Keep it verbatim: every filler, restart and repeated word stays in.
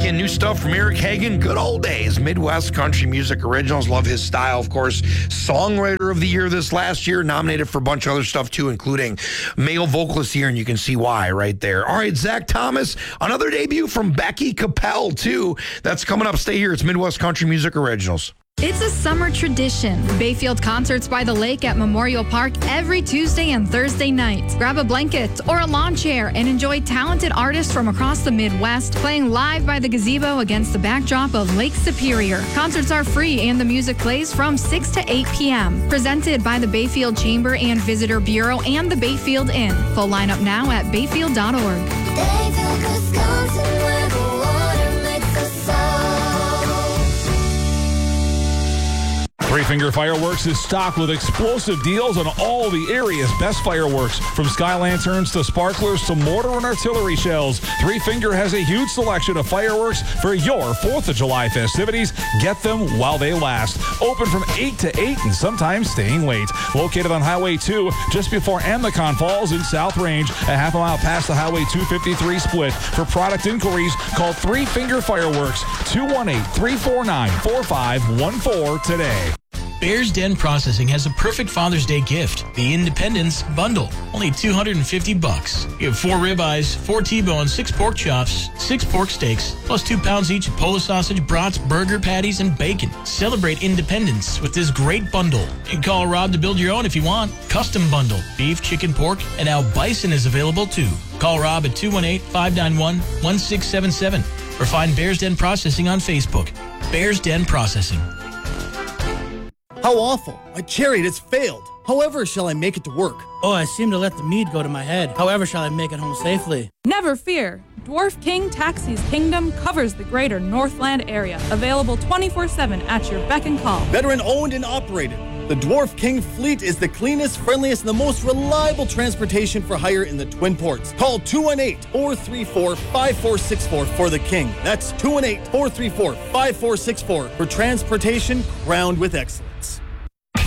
weekend. New stuff from Eric Hagen. Good old days. Midwest Country Music Originals. Love his style, of course. Songwriter of the Year this last year. Nominated for a bunch of other stuff, too, including Male Vocalist Year, and you can see why right there. All right, Zach Thomas. Another debut from Becky Capel, too. That's coming up. Stay here. It's Midwest Country Music Originals. It's a summer tradition. Bayfield Concerts by the Lake at Memorial Park every Tuesday and Thursday nights. Grab a blanket or a lawn chair and enjoy talented artists from across the Midwest playing live by the gazebo against the backdrop of Lake Superior. Concerts are free and the music plays from six to eight p.m. Presented by the Bayfield Chamber and Visitor Bureau and the Bayfield Inn. Full lineup now at bayfield dot org. Bayfield, Wisconsin, where the water makes us sound. Three Finger Fireworks is stocked with explosive deals on all the area's best fireworks. From sky lanterns to sparklers to mortar and artillery shells, Three Finger has a huge selection of fireworks for your fourth of July festivities. Get them while they last. Open from eight to eight and sometimes staying late. Located on Highway two, just before Amicon Falls in South Range, a half a mile past the Highway two fifty-three split. For product inquiries, call Three Finger Fireworks, two one eight, three four nine, four five one four today. Bears Den Processing has a perfect Father's Day gift, the Independence Bundle. Only two hundred fifty bucks. You have four ribeyes, four T-bones, six pork chops, six pork steaks, plus two pounds each of Polish sausage, brats, burger patties, and bacon. Celebrate independence with this great bundle. You can call Rob to build your own if you want. Custom bundle. Beef, chicken, pork, and now bison is available too. Call Rob at two one eight, five nine one, one six seven seven or find Bears Den Processing on Facebook. Bears Den Processing. How awful. My chariot has failed. However shall I make it to work? Oh, I seem to let the mead go to my head. However shall I make it home safely? Never fear. Dwarf King Taxis Kingdom covers the greater Northland area. Available twenty-four seven at your beck and call. Veteran owned and operated. The Dwarf King fleet is the cleanest, friendliest, and the most reliable transportation for hire in the Twin Ports. Call two one eight, four three four, five four six four for the King. That's two one eight, four three four, five four six four for transportation crowned with excellence.